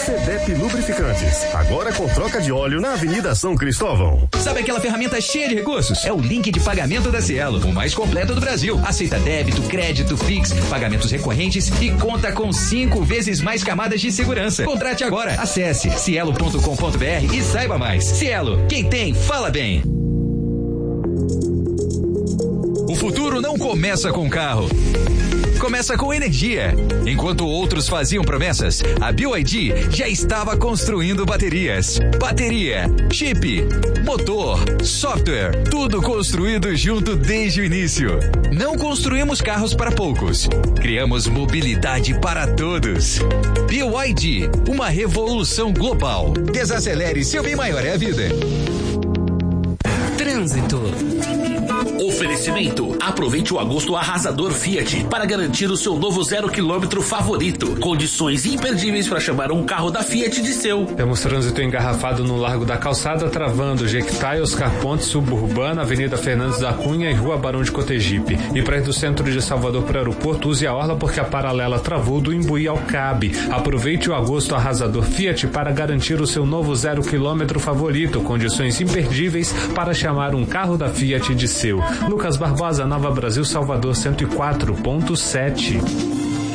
CDEP Lubrificantes, agora com troca de óleo na Avenida São Cristóvão. Sabe aquela ferramenta cheia de recursos? É o link de pagamento da Cielo, o mais completo do Brasil. Aceita débito, crédito, Pix, pagamentos recorrentes e conta com 5 vezes mais camadas de segurança. Contrate agora. Acesse cielo.com.br e saiba mais. Cielo, quem tem, fala bem. O futuro não começa com carro. Começa com energia. Enquanto outros faziam promessas, a BYD já estava construindo baterias. Bateria, chip, motor, software, tudo construído junto desde o início. Não construímos carros para poucos. Criamos mobilidade para todos. BYD, uma revolução global. Desacelere, seu bem maior é a vida. Trânsito. Oferecimento. Aproveite o agosto arrasador Fiat para garantir o seu novo 0 km favorito. Condições imperdíveis para chamar um carro da Fiat de seu. Temos trânsito engarrafado no Largo da Calçada, travando Jequitai, Oscar Ponte, Suburbana, Avenida Fernandes da Cunha e Rua Barão de Cotegipe. E para ir do centro de Salvador para o aeroporto, use a orla porque a paralela travou do Imbuí ao Cabe. Aproveite o agosto arrasador Fiat para garantir o seu novo 0 km favorito. Condições imperdíveis para chamar um carro da Fiat de seu. Lucas Barbosa, Nova Brasil, Salvador 104.7.